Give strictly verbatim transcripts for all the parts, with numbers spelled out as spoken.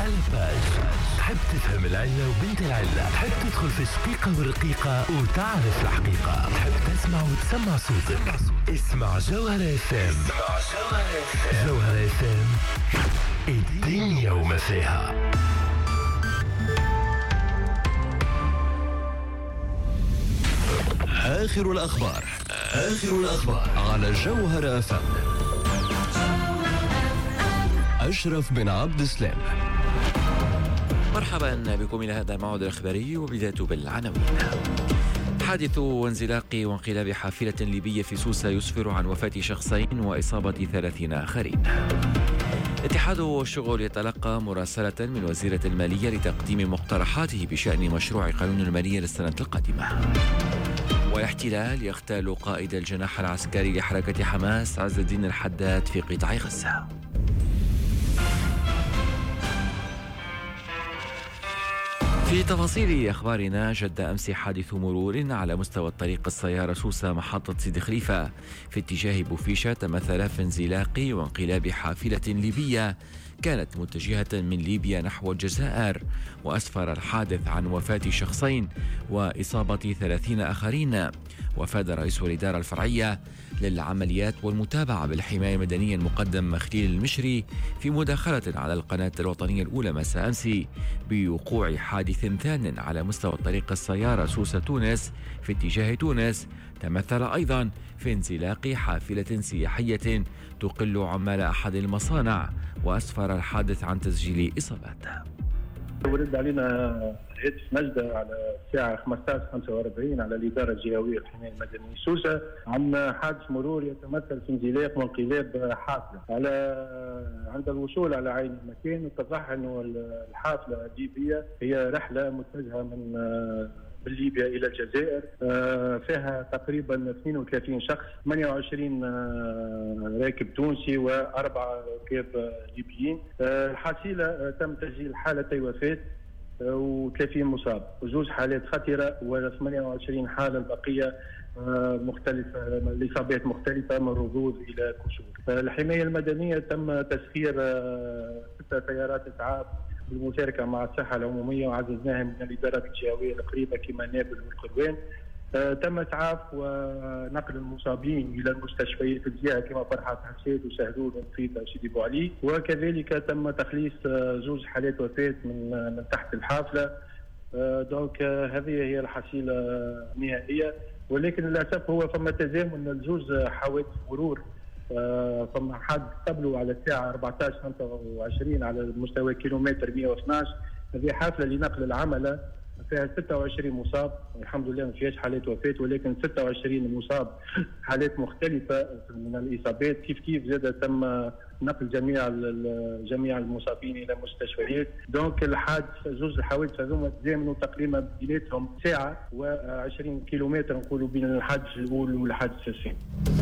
الباج. تحب تفهم العلة وبنت العلة، تحب تدخل في الشقيقة والرقيقة وتعرف الحقيقة، تحب تسمع وتسمع صوتك. اسمع جوهرة اف ام. جوهرة اف ام، الدنيا وما فيها. آخر الأخبار آخر الأخبار على جوهرة اف ام. أشرف بن عبد السلام. مرحبا بكم إلى هذا الموعد الإخباري، وبداية بالعناوين. حادث وانزلاق وانقلاب حافلة ليبية في سوسة يسفر عن وفاة شخصين وإصابة ثلاثين آخرين. اتحاد الشغل يتلقى مراسلة من وزيرة المالية لتقديم مقترحاته بشأن مشروع قانون المالية للسنة القادمة. والاحتلال يغتال قائد الجناح العسكري لحركة حماس عز الدين الحداد في قطاع غزة. في تفاصيل أخبارنا، جد أمس حادث مرور على مستوى الطريق السيارة سوسة محطة سيدي خليفة في اتجاه بوفيشة، تمثل في انزلاق وانقلاب حافلة ليبية كانت متجهة من ليبيا نحو الجزائر، وأسفر الحادث عن وفاة شخصين وإصابة ثلاثين آخرين. وفاد رئيس الإدارة الفرعية للعمليات والمتابعة بالحماية المدنية المقدم مخليل المشري في مداخلة على القناة الوطنية الأولى مساء أمس بوقوع حادث ثان على مستوى الطريق السيارة سوسة تونس في اتجاه تونس، تمثل أيضا في انزلاق حافلة سياحية تقل عمال أحد المصانع، وأسفر الحادث عن تسجيل إصابات. ورد علينا هاتف نجدة على الساعة خمسة عشر خمسة وأربعين على الإدارة الجهوية للحماية المدنية سوسة عن حادث مرور يتمثل في انزلاق وانقلاب حافلة. على عند الوصول على عين المكان اتضح أنه الحافلة الليبية هي رحلة متجهة من من ليبيا إلى الجزائر، فيها تقريبا اثنين وثلاثين شخص، ثمانية وعشرين راكب تونسي وأربعة راكب ليبيين. الحصيلة تم تسجيل حالتي وفاة وثلاثين مصاب، وزوج حالات خطرة وثمانية وعشرين حالة البقية مختلفة، الإصابات مختلفة من رذوذ إلى كسور. الحماية المدنية تم تسخير ستة سيارات إسعاف بالمشاركة مع الصحة العمومية، وعززناها من الإدارات الجهوية القريبة كما نابل والقروان. آه تم إسعاف ونقل المصابين إلى المستشفيات الجهة كما فرحات حسيت وسهلول ونفيدة وسيدي بوعلي، وكذلك تم تخليص آه زوج حالات وفاة من آه من تحت الحافلة. آه دونك آه هذه هي الحصيلة النهائية، ولكن للأسف هو فما تزامن الزوج حوادث مرور. فما حد قبله على الساعة أربعة عشر خمسة وعشرين على مستوى كيلومتر مئة واثني عشر. هذه حافلة لنقل العملة فيها ستة وعشرين مصاب، الحمد لله ما فيهاش حالات وفاة، ولكن ستة وعشرين مصاب حالات مختلفة من الإصابات. كيف كيف زاد تم نقل جميع جميع المصابين إلى مستشفيات. دونك الحادث زوج الحوادث هذوما تزامنوا تقريبا بيناتهم ساعة وعشرين كيلومتر نقولوا بين الحادث الأول والحادث الثاني.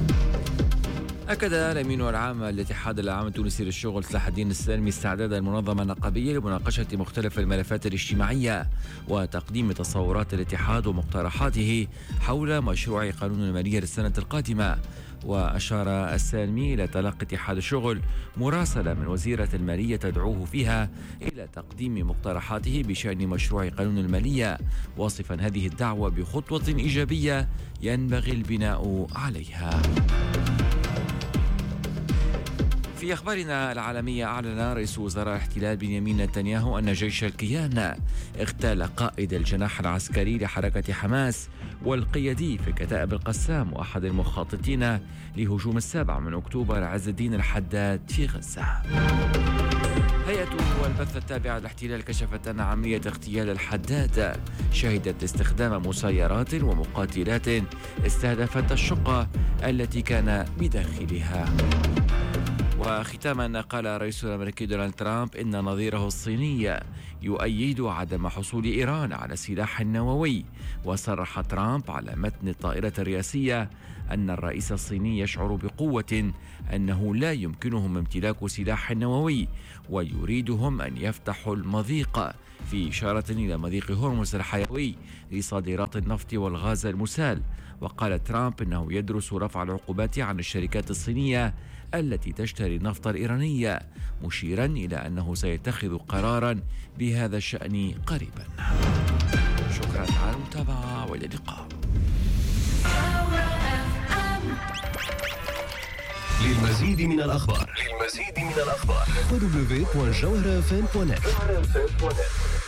أكد الأمين العام للاتحاد العام التونسي للشغل صلاح الدين السالمي استعداد المنظمة النقابية لمناقشة مختلف الملفات الاجتماعية وتقديم تصورات الاتحاد ومقترحاته حول مشروع قانون المالية للسنة القادمة. وأشار السالمي إلى تلقي اتحاد الشغل مراسلة من وزيرة المالية تدعوه فيها إلى تقديم مقترحاته بشأن مشروع قانون المالية، واصفا هذه الدعوة بخطوة إيجابية ينبغي البناء عليها. في أخبارنا العالمية، أعلن رئيس وزراء الاحتلال بنيامين نتنياهو أن جيش الكيان اغتال قائد الجناح العسكري لحركة حماس والقيادي في كتائب القسام وأحد المخططين لهجوم السابع من أكتوبر عز الدين الحداد في غزة. هيئة البث التابعة للاحتلال كشفت أن عملية اغتيال الحداد شهدت استخدام مسيرات ومقاتلات استهدفت الشقة التي كان بداخلها. وختاما، قال الرئيس الأمريكي دونالد ترامب إن نظيره الصيني يؤيد عدم حصول إيران على سلاح نووي. وصرح ترامب على متن الطائرة الرئاسية أن الرئيس الصيني يشعر بقوة أنه لا يمكنهم امتلاك سلاح نووي، ويريدهم أن يفتحوا المضيق، في إشارة إلى مضيق هرمز الحيوي لصادرات النفط والغاز المسال. وقال ترامب إنه يدرس رفع العقوبات عن الشركات الصينية التي تشتري النفط الإيراني، مشيرا إلى أنه سيتخذ قرارا بهذا الشأن قريبا. شكرا على المتابعة وإلى اللقاء. للمزيد من الأخبار للمزيد من الأخبار دبليو دبليو دوت جوهرة إف إم دوت نت.